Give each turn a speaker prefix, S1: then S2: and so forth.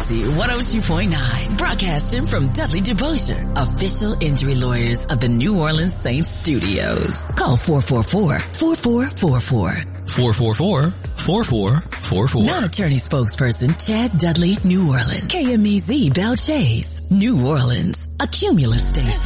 S1: KMEZ 102.9, broadcasting from Dudley DeBosier, official injury lawyers of the New Orleans Saints studios. Call 444-4444.
S2: 444-4444.
S1: Non-attorney spokesperson Chad Dudley, New Orleans. KMEZ Belle Chase, New Orleans, a Cumulus station.